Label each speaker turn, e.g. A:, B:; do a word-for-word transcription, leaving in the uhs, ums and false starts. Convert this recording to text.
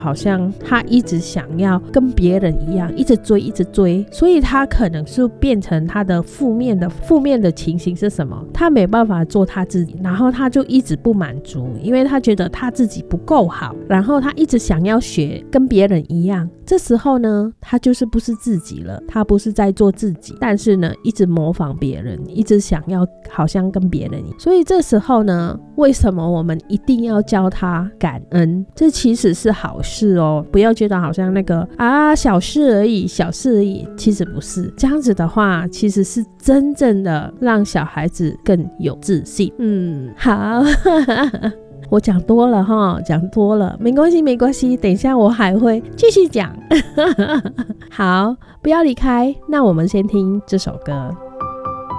A: 好像他一直想要跟别人一样，一直追一直追，所以他可能是变成他的负面的负面的情形是什么？他没办法做他自己，然后他就一直不满足，因为他觉得他自己不够好，然后他一直想要学跟别人一样，这时候呢他就是不是自己了，他不是在做自己，但是呢一直模仿别人，一直想要好像跟别人一样。所以这时候呢，为什么我们一定要教他感恩？这其实是好事哦，不要觉得好像那个啊小事而已小事而已，其实不是这样子的话，其实是真正的让小孩子更有自信。嗯，好我讲多了哈，讲多了没关系没关系，等一下我还会继续讲好，不要离开，那我们先听这首歌。